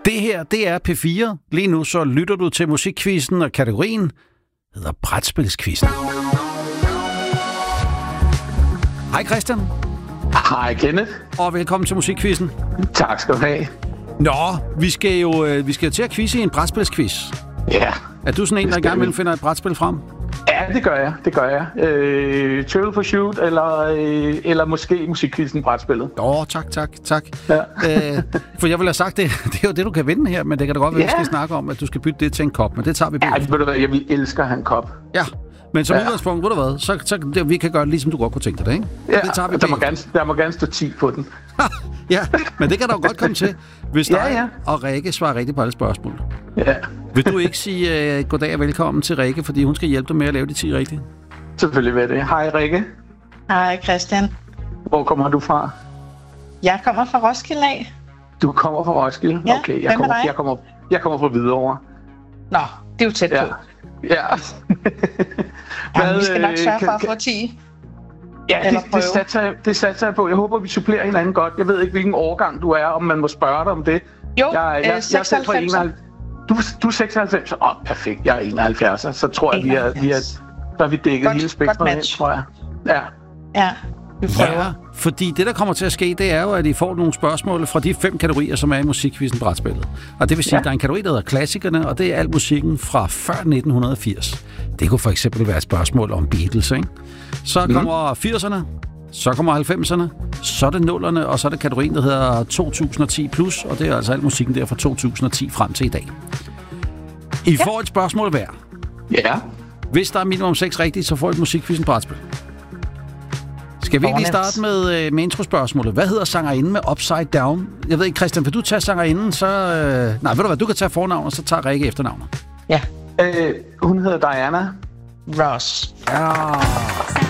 Det her, det er P4. Lige nu så lytter du til musikquizzen, og kategorien hedder brætspilsquizzen. Hej Christian. Hej Kenneth. Og velkommen til musikquizzen. Tak skal du have. Nå, vi skal jo til at quizze i en brætspilsquiz. Ja. Er du sådan en, der gerne vil finde et brætspil frem? Ja, det gør jeg. Trivial Pursuit eller måske musikquizzen brætspillet. Tak. Ja. For jeg vil have sagt, det er jo det, du kan vinde her, men det kan da godt være, vi skal snakke om, at du skal bytte det til en kop, men det tager vi bagefter. Ja, ved du hvad, jeg vil elske at have en kop. Ja, men som udgangspunkt, ved du hvad, så vi kan gøre det ligesom du godt kunne tænke dig det, ikke? Ja, det tager vi der må gerne stå 10 på den. Ja, men det kan der jo godt komme til, hvis dig og Rikke svarer rigtigt på alle spørgsmål. Ja. Vil du ikke sige goddag og velkommen til Rikke, fordi hun skal hjælpe dig med at lave de 10 rigtige? Selvfølgelig vil det. Hej Rikke. Hej Christian. Hvor kommer du fra? Jeg kommer fra Roskilde af. Du kommer fra Roskilde? Ja, okay, jeg kommer fra Hvidovre. Nå, det er jo tæt på. Ja. Jamen, vi skal nok sørge for at få 10. Ja, det satser jeg på. Jeg håber, vi supplerer hinanden godt. Jeg ved ikke, hvilken årgang du er, om man må spørge dig om det. Jo, jeg er 96. Du er 96? Perfekt. Jeg er 71. Så tror jeg, så har vi dækket hele spektret ind, tror jeg. Ja. Ja, fordi det, der kommer til at ske, det er jo, at I får nogle spørgsmål fra de 5 kategorier, som er i musikquizzen brætspillet. Og det vil sige, at der er en kategori, der hedder klassikerne, og det er al musikken fra før 1980. Det kunne for eksempel være et spørgsmål om Beatles, ikke? Så kommer 80'erne, så kommer 90'erne, så er det 0'erne, og så er det kategorien, der hedder 2010 plus, og det er altså al musikken der fra 2010 frem til i dag. I får et spørgsmål hver. Ja. Hvis der er minimum 6 rigtige, så får I et musikquizzen brætspil. Skal vi lige starte med introspørgsmålet? Hvad hedder sangerinden med Upside Down? Jeg ved ikke, Christian, vil du tage sangerinden, så... Nej, ved du hvad, du kan tage fornavn, og så tager Rikke efternavnet. Ja. Hun hedder Diana Ross. Ja.